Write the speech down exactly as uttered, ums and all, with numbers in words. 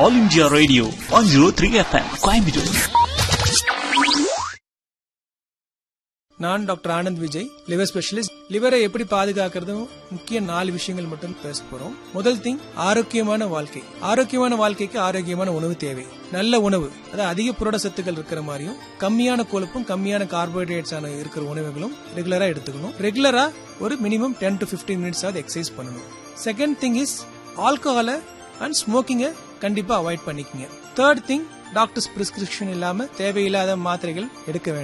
All India radio one zero three FM Coimbatore. நான் doctor Anand Vijay, liver specialist. லிவரை எப்படி பாதுகாக்கிறதும் முக்கிய நாலு விஷயங்கள் மட்டும் பேச போறோம். முதல் திங், ஆரோக்கியமான வாழ்க்கை. ஆரோக்கியமான வாழ்க்கைக்கு ஆரோக்கியமான உணவு தேவை. நல்ல உணவு, அதாவது அதிக புரத சத்துக்கள் இருக்கிற மாதிரியும் கம்மியான கொழுப்பும் கம்மியான கார்போஹைட்ரேட்ஸ் இருக்கிற உணவுகளும் ரெகுலரா எடுத்துக்கணும். ரெகுலரா ஒரு minimum ten to fifteen minutes ஆகுது எக்ஸசைஸ் பண்ணணும். செகண்ட் திங் இஸ் ஆல்கஹாலை அண்ட் ஸ்மோக்கிங்கை கண்டிப்பா அவாய்ட் பண்ணிக்கங்க. தேர்ட் திங், டாக்டர்ஸ் பிரிஸ்கிரிப்ஷன் இல்லாம தேவையில்லாத மாத்திரைகள் எடுக்க வேண்டாம்.